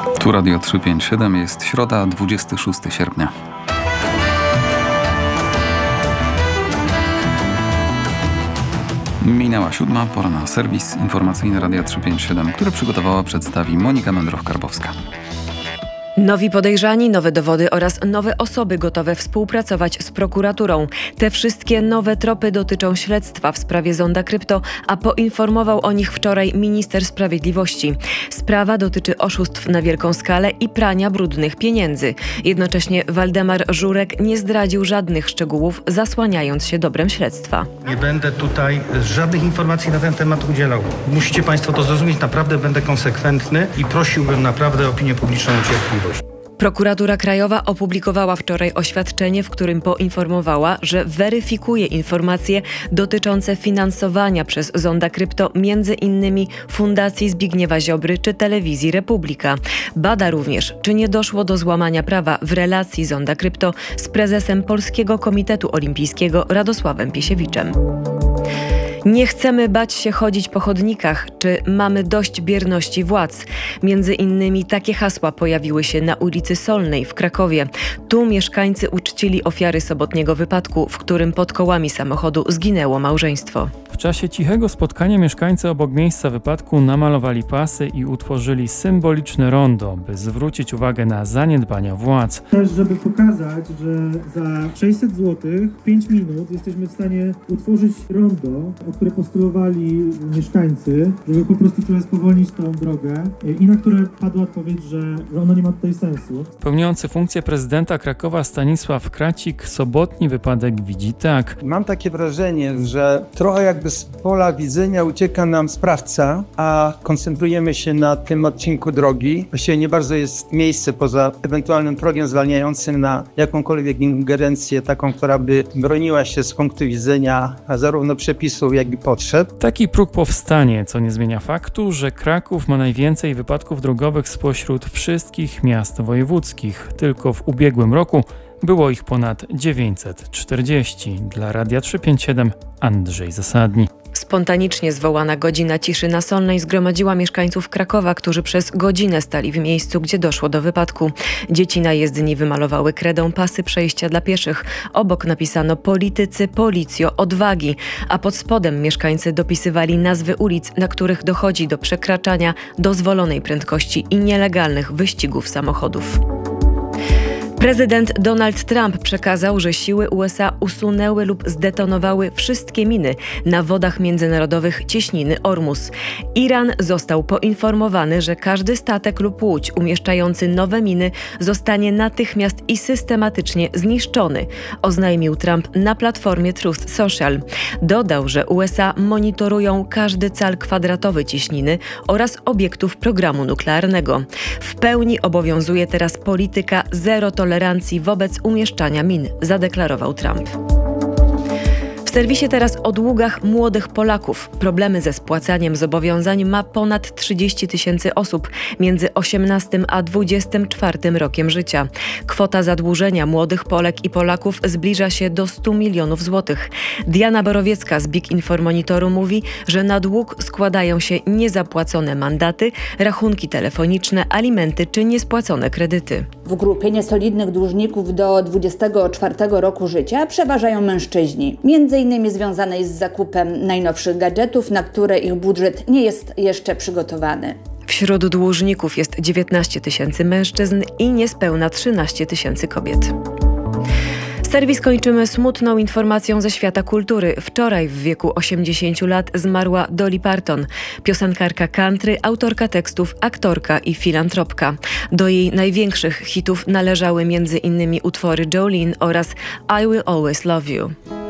Tu Radio 357, jest środa, 26 sierpnia. Minęła 7, pora na serwis informacyjny Radia 357, który przygotowała, przedstawi Monika Mędrow-Karbowska. Nowi podejrzani, nowe dowody oraz nowe osoby gotowe współpracować z prokuraturą. Te wszystkie nowe tropy dotyczą śledztwa w sprawie Zonda Krypto, a poinformował o nich wczoraj minister sprawiedliwości. Sprawa dotyczy oszustw na wielką skalę i prania brudnych pieniędzy. Jednocześnie Waldemar Żurek nie zdradził żadnych szczegółów, zasłaniając się dobrem śledztwa. Nie będę tutaj żadnych informacji na ten temat udzielał. Musicie Państwo to zrozumieć, naprawdę będę konsekwentny i prosiłbym naprawdę opinię publiczną o cierpliwość. Prokuratura Krajowa opublikowała wczoraj oświadczenie, w którym poinformowała, że weryfikuje informacje dotyczące finansowania przez Zonda Krypto między innymi Fundacji Zbigniewa Ziobry czy Telewizji Republika. Bada również, czy nie doszło do złamania prawa w relacji Zonda Krypto z prezesem Polskiego Komitetu Olimpijskiego Radosławem Piesiewiczem. Nie chcemy bać się chodzić po chodnikach, czy mamy dość bierności władz. Między innymi takie hasła pojawiły się na ulicy Solnej w Krakowie. Tu mieszkańcy uczcili ofiary sobotniego wypadku, w którym pod kołami samochodu zginęło małżeństwo. W czasie cichego spotkania mieszkańcy obok miejsca wypadku namalowali pasy i utworzyli symboliczne rondo, by zwrócić uwagę na zaniedbania władz. Też, żeby pokazać, że za 600 zł 5 minut jesteśmy w stanie utworzyć rondo, o które postulowali mieszkańcy, żeby po prostu trochę spowolnić tą drogę i na które padła odpowiedź, że ono nie ma tutaj sensu. Pełniący funkcję prezydenta Krakowa Stanisław Kracik sobotni wypadek widzi tak. Mam takie wrażenie, że trochę jakby z pola widzenia ucieka nam sprawca, a koncentrujemy się na tym odcinku drogi. Właściwie nie bardzo jest miejsce poza ewentualnym progiem zwalniającym na jakąkolwiek ingerencję taką, która by broniła się z punktu widzenia zarówno przepisów, jak i potrzeb. Taki próg powstanie, co nie zmienia faktu, że Kraków ma najwięcej wypadków drogowych spośród wszystkich miast wojewódzkich. Tylko w ubiegłym roku było ich ponad 940. Dla Radia 357 Andrzej Zasadni. Spontanicznie zwołana godzina ciszy na Solnej zgromadziła mieszkańców Krakowa, którzy przez godzinę stali w miejscu, gdzie doszło do wypadku. Dzieci na jezdni wymalowały kredą pasy przejścia dla pieszych. Obok napisano politycy, policjo, odwagi, a pod spodem mieszkańcy dopisywali nazwy ulic, na których dochodzi do przekraczania dozwolonej prędkości i nielegalnych wyścigów samochodów. Prezydent Donald Trump przekazał, że siły USA usunęły lub zdetonowały wszystkie miny na wodach międzynarodowych cieśniny Ormus. Iran został poinformowany, że każdy statek lub łódź umieszczający nowe miny zostanie natychmiast i systematycznie zniszczony, oznajmił Trump na platformie Truth Social. Dodał, że USA monitorują każdy cal kwadratowy cieśniny oraz obiektów programu nuklearnego. W pełni obowiązuje teraz polityka zero tolerancji wobec umieszczania min, zadeklarował Trump. W serwisie teraz o długach młodych Polaków. Problemy ze spłacaniem zobowiązań ma ponad 30 000 osób między 18 a 24 rokiem życia. Kwota zadłużenia młodych Polek i Polaków zbliża się do 100 milionów złotych. Diana Borowiecka z Big Info Monitoru mówi, że na dług składają się niezapłacone mandaty, rachunki telefoniczne, alimenty czy niespłacone kredyty. W grupie niesolidnych dłużników do 24 roku życia przeważają mężczyźni, między innymi związanej z zakupem najnowszych gadżetów, na które ich budżet nie jest jeszcze przygotowany. Wśród dłużników jest 19 000 mężczyzn i niespełna 13 000 kobiet. Serwis kończymy smutną informacją ze świata kultury. Wczoraj w wieku 80 lat zmarła Dolly Parton, piosenkarka country, autorka tekstów, aktorka i filantropka. Do jej największych hitów należały m.in. utwory Jolene oraz I Will Always Love You.